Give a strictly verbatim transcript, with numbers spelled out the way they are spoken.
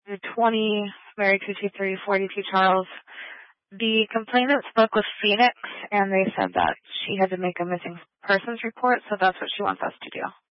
twenty, Mary two two three, forty-two Charles. The complainant spoke with Phoenix, and they said that she had to make a missing persons report, so that's what she wants us to do.